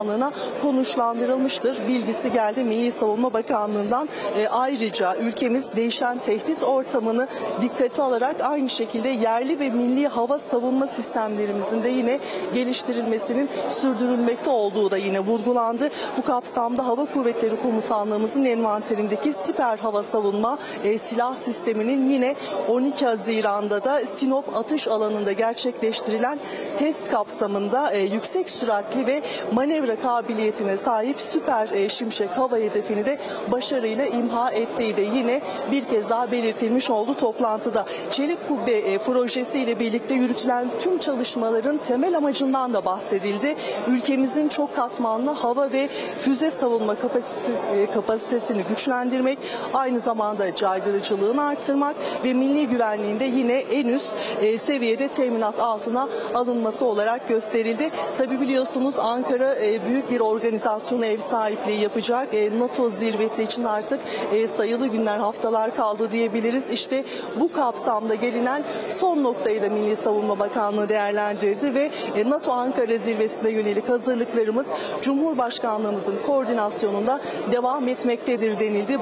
konuşlandırılmıştır. Bilgisi geldi Milli Savunma Bakanlığı'ndan. Ayrıca ülkemiz değişen tehdit ortamını dikkate alarak aynı şekilde yerli ve milli hava savunma sistemlerimizin de yine geliştirilmesinin sürdürülmekte olduğu da yine vurgulandı. Bu kapsamda Hava Kuvvetleri Komutanlığımızın envanterindeki siper hava savunma silah sisteminin yine 12 Haziran'da da Sinop atış alanında gerçekleştirilen test kapsamında yüksek süratli ve manevra kabiliyetine sahip Süper Şimşek hava hedefini de başarıyla imha ettiği de yine bir kez daha belirtilmiş oldu toplantıda. Çelik Kubbe projesiyle birlikte yürütülen tüm çalışmaların temel amacından da bahsedildi. Ülkemizin çok katmanlı hava ve füze savunma kapasitesini güçlendirmek, aynı zamanda caydırıcılığını artırmak ve milli güvenliğinde yine en üst seviyede teminat altına alınması olarak gösterildi. Tabi biliyorsunuz Ankara büyük bir organizasyona ev sahipliği yapacak. NATO zirvesi için artık sayılı günler, haftalar kaldı diyebiliriz. İşte bu kapsamda gelinen son noktayı da Milli Savunma Bakanlığı değerlendirdi ve NATO Ankara zirvesine yönelik hazırlıklarımız Cumhurbaşkanlığımızın koordinasyonunda devam etmektedir denildi.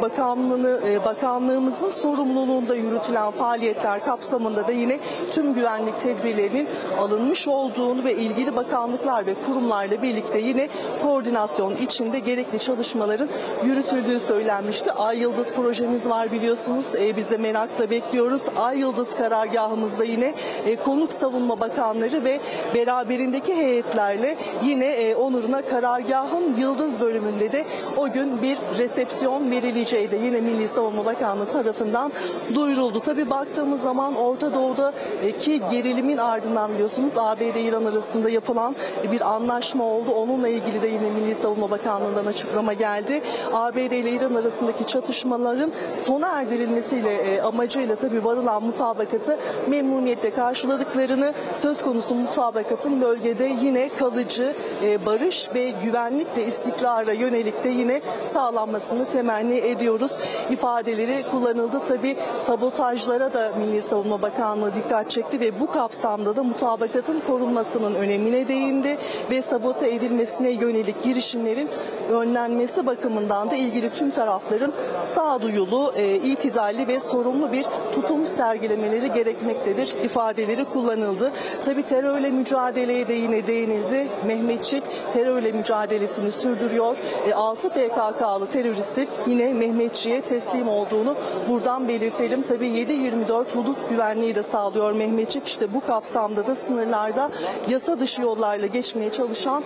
Bakanlığımızın sorumluluğunda yürütülen faaliyetler kapsamında da yine tüm güvenlik tedbirlerinin alınmış olduğunu ve ilgili bakanlıklar ve kurumlarla birlikte yine koordinasyon içinde gerekli çalışmaların yürütüldüğü söylenmişti. Ay Yıldız projemiz var biliyorsunuz. Biz de merakla bekliyoruz. Ay Yıldız karargahımızda yine konuk savunma bakanları ve beraberindeki heyetlerle yine onuruna karargahın Yıldız bölümünde de o gün bir resepsiyon verileceği de yine Milli Savunma Bakanlığı tarafından duyuruldu. Tabii baktığımız zaman Orta Doğu'daki gerilimin ardından biliyorsunuz ABD-İran arasında yapılan bir anlaşma oldu. Onunla ilgili de yine Milli Savunma Bakanlığı'ndan açıklama geldi. ABD ile İran arasındaki çatışmaların sona erdirilmesiyle amacıyla tabii varılan mutabakatı memnuniyetle karşıladıklarını, söz konusu mutabakatın bölgede yine kalıcı barış ve güvenlik ve istikrara yönelik de yine sağlanmasını temenni ediyoruz ifadeleri kullanıldı. Tabii sabotajlara da Milli Savunma Bakanlığı dikkat çekti ve bu kapsamda da mutabakatın korunmasının önemine değindi ve sabote edilmesine yönelik girişimlerin önlenmesi bakımından da ilgili tüm tarafların sağduyulu, itidalli ve sorumlu bir tutum sergilemeleri gerekmektedir ifadeleri kullanıldı. Tabii terörle mücadeleye de yine değinildi. Mehmetçik terörle mücadelesini sürdürüyor. 6 PKK'lı teröristin yine Mehmetçik'e teslim olduğunu buradan belirtelim. Tabii 7/24 hudut güvenliği de sağlıyor Mehmetçik. İşte bu kapsamda da sınırlarda yasa dışı yollarla geçmeye çalışan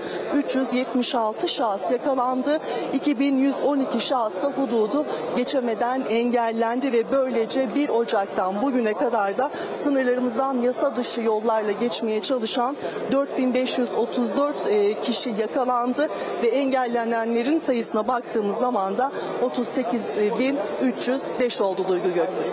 376 şahıs yakalandı. 2112 şahıs da hududu geçemeden engellendi ve böylece 1 Ocak'tan bugüne kadar da sınırlarımızdan yasa dışı yollarla geçmeye çalışan 4534 kişi yakalandı ve engellenenlerin sayısına baktığımız zaman da 38.305 oldu Duygu Göktürk.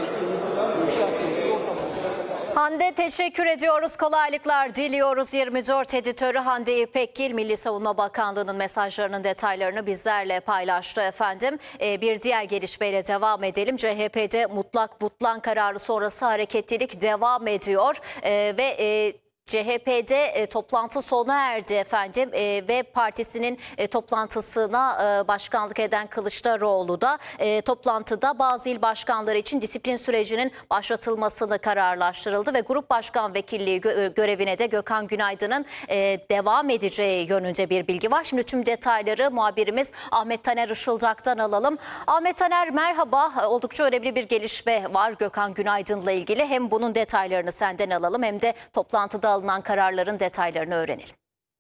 Hande teşekkür ediyoruz. Kolaylıklar diliyoruz. 24 editörü Hande İpekgil Milli Savunma Bakanlığı'nın mesajlarının detaylarını bizlerle paylaştı efendim. Bir diğer gelişmeyle devam edelim. CHP'de mutlak butlan kararı sonrası hareketlilik devam ediyor ve CHP'de toplantı sona erdi efendim ve partisinin toplantısına başkanlık eden Kılıçdaroğlu da toplantıda bazı il başkanları için disiplin sürecinin başlatılmasını kararlaştırıldı ve grup başkan vekilliği görevine de Gökhan Günaydın'ın devam edeceği yönünde bir bilgi var. Şimdi tüm detayları muhabirimiz Ahmet Taner Işıldak'tan alalım. Ahmet Taner merhaba. Oldukça önemli bir gelişme var Gökhan Günaydın'la ilgili. Hem bunun detaylarını senden alalım hem de toplantıda alınan kararların detaylarını öğrenelim.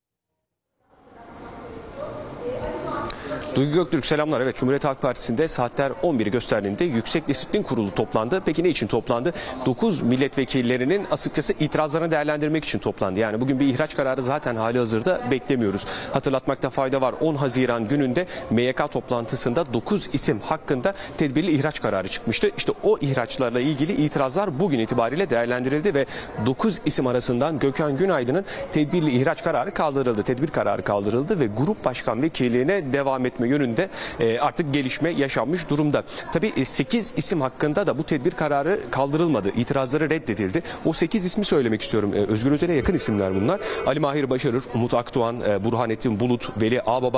Duygu Göktürk selamlar. Evet, Cumhuriyet Halk Partisi'nde saatler 11'i gösterdiğinde Yüksek Disiplin Kurulu toplandı. Peki ne için toplandı? 9 milletvekillerinin açıkçası itirazlarını değerlendirmek için toplandı. Yani bugün bir ihraç kararı zaten hali hazırda beklemiyoruz. Hatırlatmakta fayda var. 10 Haziran gününde MYK toplantısında 9 isim hakkında tedbirli ihraç kararı çıkmıştı. İşte o ihraçlarla ilgili itirazlar bugün itibariyle değerlendirildi ve 9 isim arasından Gökhan Günaydın'ın tedbirli ihraç kararı kaldırıldı. Tedbir kararı kaldırıldı ve grup başkan vekilliğine devam etme yönünde artık gelişme yaşanmış durumda. Tabii 8 isim hakkında da bu tedbir kararı kaldırılmadı. İtirazları reddedildi. O 8 ismi söylemek istiyorum. Özgür Özel'e yakın isimler bunlar. Ali Mahir Başarır, Umut Akdoğan, Burhanettin Bulut, Veli Ağbaba,